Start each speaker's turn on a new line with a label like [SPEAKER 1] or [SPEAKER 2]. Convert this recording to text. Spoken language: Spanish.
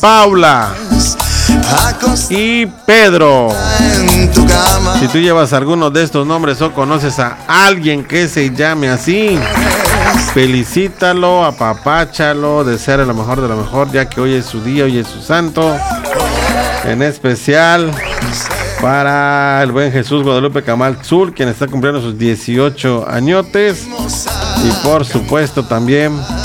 [SPEAKER 1] Paula y Pedro. Si tú llevas alguno de estos nombres o conoces a alguien que se llame así, felicítalo, apapáchalo, deséale lo mejor de lo mejor, ya que hoy es su día, hoy es su santo. En especial para el buen Jesús Guadalupe Camal Zul, quien está cumpliendo sus 18 añotes. Y por supuesto también